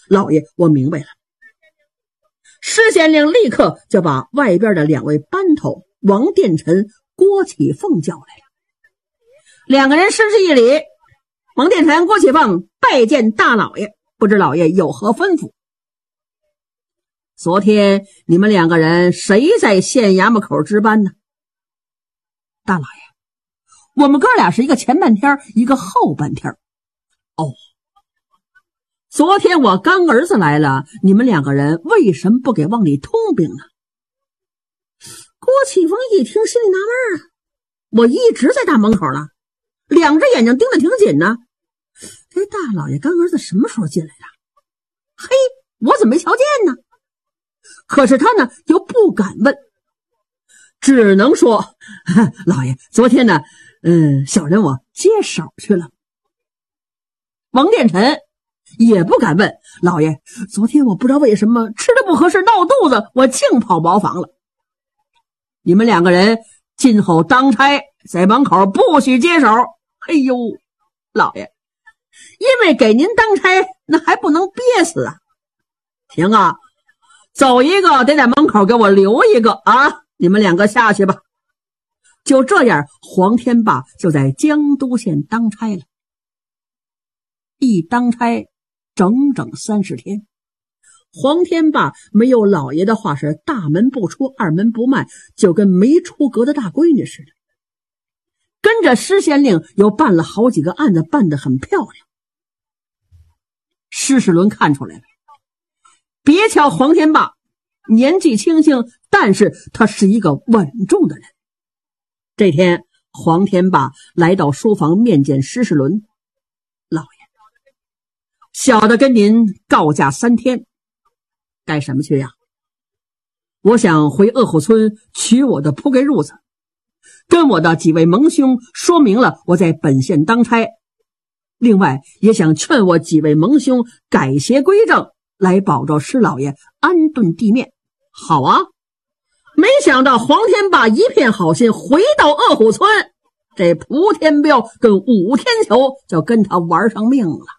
老爷，我明白了。施县令立刻就把外边的2位班头王殿臣、郭启凤叫来了。2个人施之以礼，王殿臣、郭启凤拜见大老爷，不知老爷有何吩咐？昨天你们2个人谁在县衙门口值班呢？大老爷，我们哥俩是一个前半天，一个后半天。哦，昨天我干儿子来了，你们2个人为什么不给往里通禀呢？郭启凤一听心里纳闷啊，我一直在大门口了，2只眼睛盯得挺紧呢。这大老爷干儿子什么时候进来的？嘿，我怎么没瞧见呢？可是他呢又不敢问，只能说老爷，昨天呢小人我接手去了。王殿臣也不敢问，老爷，昨天我不知道为什么吃的不合适闹肚子，我净跑茅房了。你们2个人今后当差在门口不许接手。哎呦，老爷，因为给您当差那还不能憋死啊。行啊，走一个得在门口给我留一个啊，你们2个下去吧。就这样，黄天霸就在江都县当差了。一当差整整30天。黄天霸没有老爷的话是大门不出二门不迈，就跟没出阁的大闺女似的。跟着施县令又办了好几个案子，办得很漂亮。施世伦看出来了，别瞧黄天霸年纪轻轻，但是他是一个稳重的人。这天黄天霸来到书房面见施世伦，老爷，小的跟您告假3天。干什么去呀？我想回鄂虎村取我的铺盖褥子，跟我的几位盟兄说明了我在本县当差，另外也想劝我几位盟兄改邪归正，来保着施老爷安顿地面。好啊，没想到黄天霸一片好心，回到鄂虎村，这蒲天彪跟武天球就跟他玩上命了。